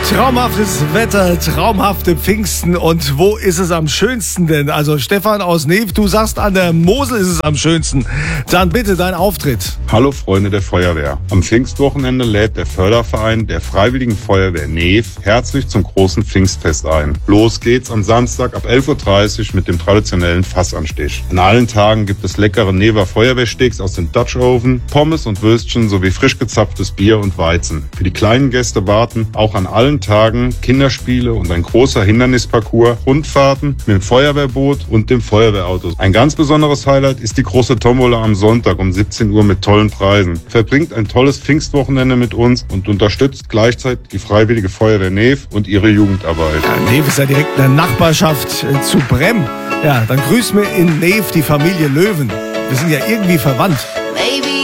Traumhaftes Wetter, traumhafte Pfingsten. Und wo ist es am schönsten denn? Also Stefan aus Neef, du sagst, an der Mosel ist es am schönsten. Dann bitte dein Auftritt. Hallo Freunde der Feuerwehr. Am Pfingstwochenende lädt der Förderverein der Freiwilligen Feuerwehr Neef herzlich zum großen Pfingstfest ein. Los geht's am Samstag ab 11.30 Uhr mit dem traditionellen Fassanstich. An allen Tagen gibt es leckere Never Feuerwehrsteaks aus dem Dutch Oven, Pommes und Würstchen sowie frisch gezapftes Bier und Weizen. Für die kleinen Gäste warten auch an allen Tagen Kinderspiele und ein großer Hindernisparcours, Rundfahrten mit dem Feuerwehrboot und dem Feuerwehrauto. Ein ganz besonderes Highlight ist die große Tombola am Sonntag um 17 Uhr mit tollen Preisen. Verbringt ein tolles Pfingstwochenende mit uns und unterstützt gleichzeitig die Freiwillige Feuerwehr Neef und ihre Jugendarbeit. Ja, Neef ist ja direkt in der Nachbarschaft zu Brem. Ja, dann grüß mir in Neef die Familie Löwen. Wir sind ja irgendwie verwandt. Baby.